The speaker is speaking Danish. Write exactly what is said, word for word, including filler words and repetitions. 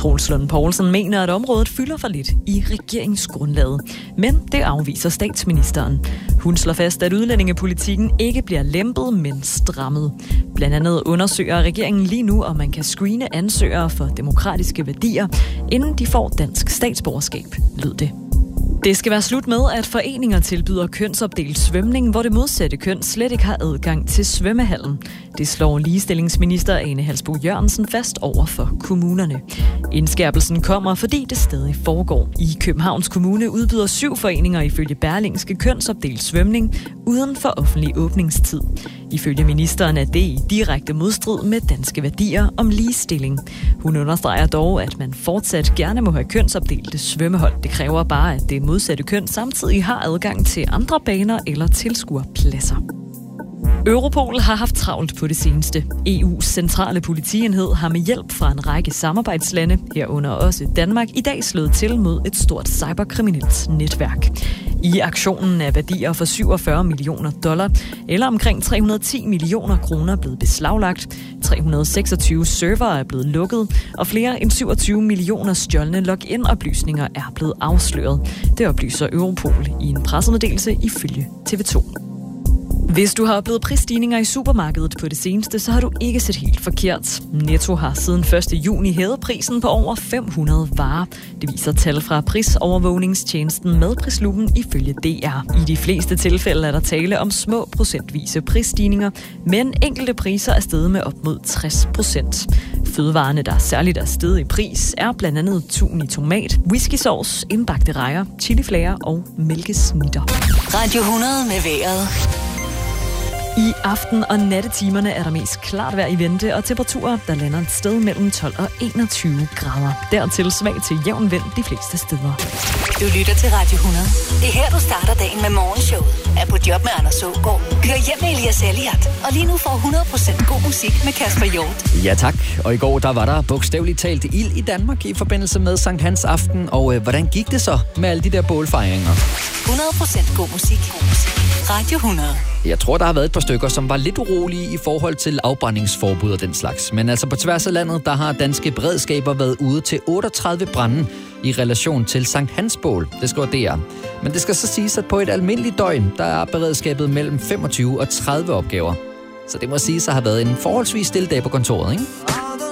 Troels Lund Poulsen mener, at området fylder for lidt i regeringsgrundlaget. Men det afviser statsministeren. Hun slår fast, at udlændingepolitikken ikke bliver lempet, men strammet. Blandt andet undersøger regeringen lige nu, om man kan screene ansøgere for demokratiske værdier, inden de får dansk statsborgerskab, lød det. Det skal være slut med, at foreninger tilbyder kønsopdelt svømning, hvor det modsatte køn slet ikke har adgang til svømmehallen. Det slår ligestillingsminister Ane Halsboe Jørgensen fast over for kommunerne. Indskærpelsen kommer, fordi det stadig foregår. I Københavns Kommune udbyder syv foreninger ifølge Berlingske kønsopdelt svømning uden for offentlig åbningstid. Ifølge ministeren er det i direkte modstrid med danske værdier om ligestilling. Hun understreger dog, at man fortsat gerne må have kønsopdelte svømmehold. Det kræver bare, at det modsatte køn samtidig har adgang til andre baner eller tilskuerpladser. Europol har haft travlt på det seneste. E U's centrale politienhed har med hjælp fra en række samarbejdslande, herunder også Danmark, i dag slået til mod et stort cyberkriminelt netværk. I aktionen er værdier for syvogfyrre millioner dollar, eller omkring tre hundrede og ti millioner kroner, blevet beslaglagt. tre hundrede og seksogtyve servere er blevet lukket, og flere end syvogtyve millioner stjålne login-oplysninger er blevet afsløret. Det oplyser Europol i en pressemeddelelse ifølge T V to. Hvis du har oplevet prisstigninger i supermarkedet på det seneste, så har du ikke set helt forkert. Netto har siden første juni hævet prisen på over fem hundrede varer. Det viser tal fra prisovervågningstjenesten Madprisluppen ifølge D R. I de fleste tilfælde er der tale om små procentvise prisstigninger, men enkelte priser er steget med op mod tres procent. Fødevarene, der særligt er steget i pris, er blandt andet tun i tomat, whiskysauce, indbagte rejer, chiliflager og mælkesnitter. Radio hundrede med vejret. I aften- og nattetimerne er der mest klart vejr i vente, og temperaturer, der lander et sted mellem tolv og enogtyve grader. Dertil svag til jævn vind de fleste steder. Du lytter til Radio hundrede. Det er her, du starter dagen med morgenshowet. Er på job med Anders Aagaard. Kør hjem med Elias Elliot. Og lige nu får hundrede procent god musik med Kasper Hjort. Ja tak, og i går der var der bogstaveligt talt ild i Danmark i forbindelse med Sankt Hans aften. Og øh, hvordan gik det så med alle de der bålfejringer? hundrede procent god musik. God musik. Radio hundrede. Jeg tror, der har været et par stykker, som var lidt urolige i forhold til afbrændingsforbud og den slags. Men altså på tværs af landet, der har danske beredskaber været ude til otteogtredive brande i relation til Sankt Hans bål. Det skriver D R. Men det skal så siges, at på et almindeligt døgn, der er beredskabet mellem femogtyve og tredive opgaver. Så det må siges at have været en forholdsvis stille dag på kontoret, ikke?